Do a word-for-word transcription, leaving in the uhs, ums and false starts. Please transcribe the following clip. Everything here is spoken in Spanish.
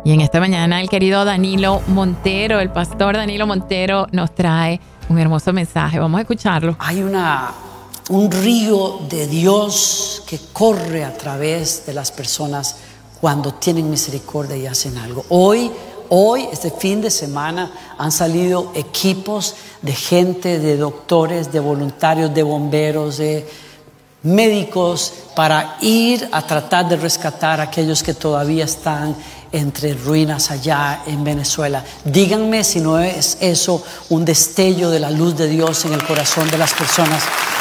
Y en esta mañana el querido Danilo Montero, el pastor Danilo Montero, nos trae un hermoso mensaje. Vamos a escucharlo. Hay una, un río de Dios que corre a través de las personas cuando tienen misericordia y hacen algo. Hoy, hoy, este fin de semana, han salido equipos de gente, de doctores, de voluntarios, de bomberos, de médicos, para ir a tratar de rescatar a aquellos que todavía están entre ruinas allá en Venezuela. Díganme si no es eso un destello de la luz de Dios en el corazón de las personas